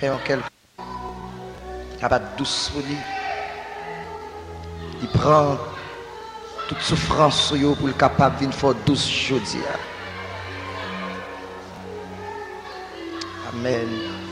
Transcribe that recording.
fait un quelque capable douce pour lui. Il prend toute souffrance sur lui pour le capable de faire douce jeudi. Amen.